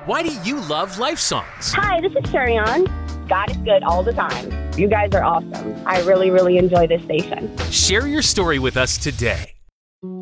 Why do you love Life Songs? Hi, this is Sherry On. God is good all the time. You guys are awesome. I really, really enjoy this station. Share your story with us today.